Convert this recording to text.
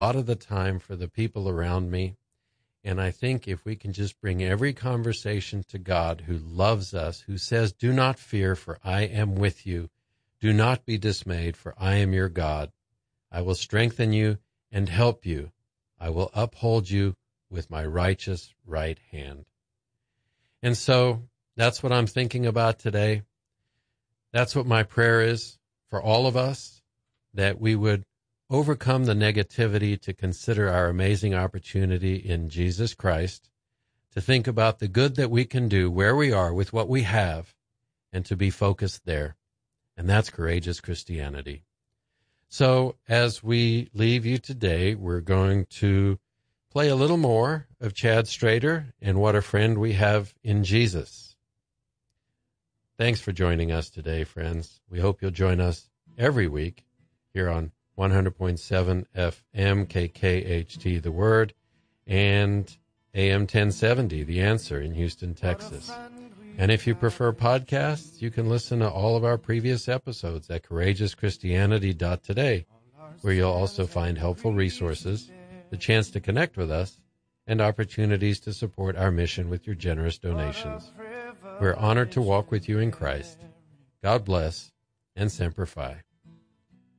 a lot of the time for the people around me. And I think if we can just bring every conversation to God, who loves us, who says, "Do not fear, for I am with you. Do not be dismayed, for I am your God. I will strengthen you and help you. I will uphold you with my righteous right hand." And so that's what I'm thinking about today. That's what my prayer is for all of us, that we would overcome the negativity to consider our amazing opportunity in Jesus Christ, to think about the good that we can do where we are with what we have, and to be focused there. And that's courageous Christianity. So as we leave you today, we're going to play a little more of Chad Strader and what a friend we have in Jesus. Thanks for joining us today, friends. We hope you'll join us every week here on 100.7 FM KKHT The Word and AM 1070 The Answer in Houston, Texas. And if you prefer podcasts, you can listen to all of our previous episodes at courageouschristianity.today, where you'll also find helpful resources, the chance to connect with us, and opportunities to support our mission with your generous donations. We're honored to walk with you in Christ. God bless, and Semper Fi.